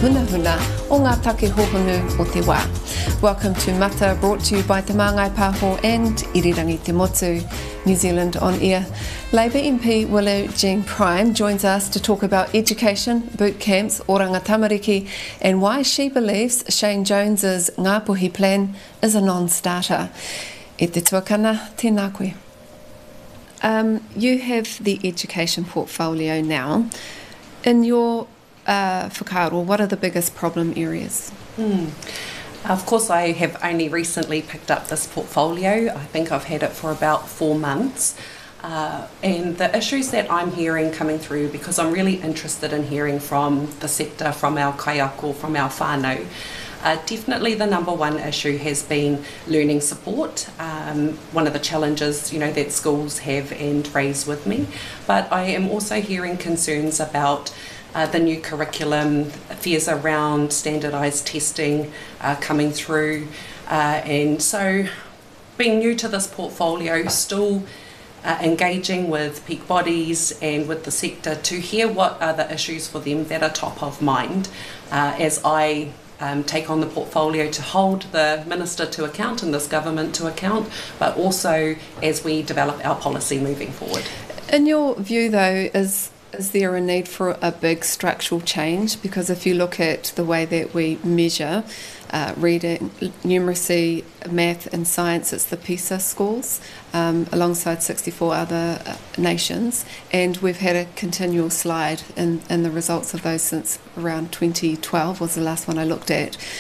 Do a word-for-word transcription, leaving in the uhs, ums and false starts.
hunahuna o ngā take hohonu o te wā. Welcome to Mata, brought to you by Te Māngai Pāho and Irirangi Te Motu, New Zealand on air. Labour M P Willow Jean Prime joins us to talk about education, boot camps, oranga tamariki, and why she believes Shane Jones's Ngāpuhi plan is a non-starter. E te tuakana, tēnā koe. Um, you have the education portfolio now. In your uh, whakaaro, what are the biggest problem areas? Mm. Of course, I have only recently picked up this portfolio. I think I've had it for about four months. Uh, and the issues that I'm hearing coming through, because I'm really interested in hearing from the sector, from our kaiako, from our whānau, Uh, definitely the number one issue has been learning support, um, one of the challenges you know that schools have and raise with me. But I am also hearing concerns about uh, the new curriculum, fears around standardised testing uh, coming through, uh, and so being new to this portfolio, still uh, engaging with peak bodies and with the sector to hear what are the issues for them that are top of mind uh, as I Um, take on the portfolio to hold the Minister to account and this government to account, but also as we develop our policy moving forward. In your view though, is is there a need for a big structural change? Because if you look at the way that we measure uh, reading, numeracy, math and science, it's the PISA scores um, alongside sixty-four other uh, nations, and we've had a continual slide in, in the results of those since around twenty twelve was the last one I looked at.